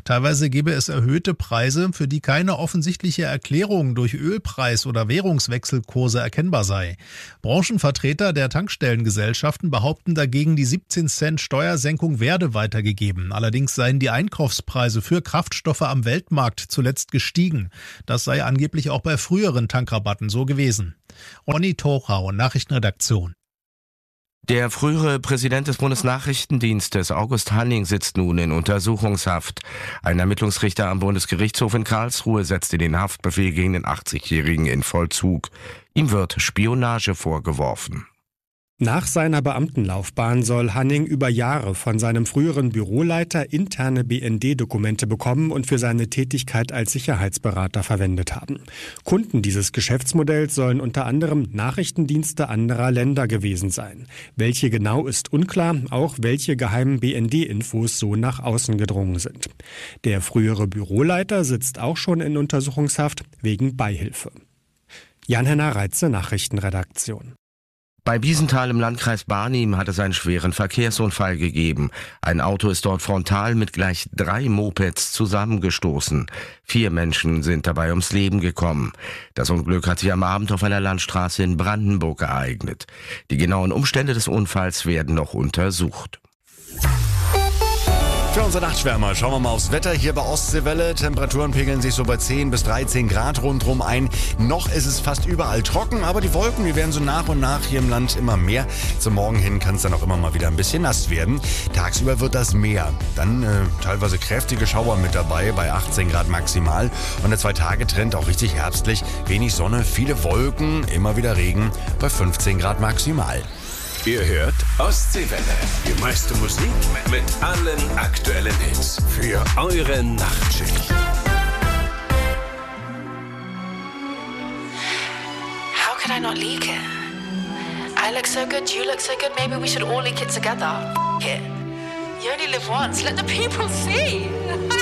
Teilweise gebe es erhöhte Preise, für die keine offensichtliche Erklärung durch Ölpreis- oder Währungswechselkurse erkennbar sei. Branchenvertreter der Tankstellengesellschaften behaupten dagegen, die 17 Cent Steuersenkung werde weitergegeben. Allerdings seien die Einkaufspreise für Kraftstoffe am Weltmarkt zuletzt gestiegen. Das sei angeblich auch bei früheren Tankrabatten so gewesen. Ronny Tochau, Nachrichtenredaktion. Der frühere Präsident des Bundesnachrichtendienstes, August Hanning, sitzt nun in Untersuchungshaft. Ein Ermittlungsrichter am Bundesgerichtshof in Karlsruhe setzte den Haftbefehl gegen den 80-Jährigen in Vollzug. Ihm wird Spionage vorgeworfen. Nach seiner Beamtenlaufbahn soll Hanning über Jahre von seinem früheren Büroleiter interne BND-Dokumente bekommen und für seine Tätigkeit als Sicherheitsberater verwendet haben. Kunden dieses Geschäftsmodells sollen unter anderem Nachrichtendienste anderer Länder gewesen sein. Welche genau ist unklar, auch welche geheimen BND-Infos so nach außen gedrungen sind. Der frühere Büroleiter sitzt auch schon in Untersuchungshaft wegen Beihilfe. Jan-Henner Reitze, Nachrichtenredaktion. Bei Biesenthal im Landkreis Barnim hat es einen schweren Verkehrsunfall gegeben. Ein Auto ist dort frontal mit gleich 3 Mopeds zusammengestoßen. 4 Menschen sind dabei ums Leben gekommen. Das Unglück hat sich am Abend auf einer Landstraße in Brandenburg ereignet. Die genauen Umstände des Unfalls werden noch untersucht. Für unsere Nachtschwärmer schauen wir mal aufs Wetter. Hier bei Ostseewelle. Temperaturen pegeln sich so bei 10 bis 13 Grad rundherum ein. Noch ist es fast überall trocken, aber die Wolken, die werden so nach und nach hier im Land immer mehr. Zum Morgen hin kann es dann auch immer mal wieder ein bisschen nass werden. Tagsüber wird das mehr. Dann teilweise kräftige Schauer mit dabei, bei 18 Grad maximal. Und der 2-Tage-Trend auch richtig herbstlich. Wenig Sonne, viele Wolken, immer wieder Regen, bei 15 Grad maximal. Ihr hört Ostseewelle. Die meiste Musik mit allen aktuellen Hits für eure Nachtschicht. How could I not leak it? I look so good, you look so good, maybe we should all leak it together. F it. You only live once, let the people see.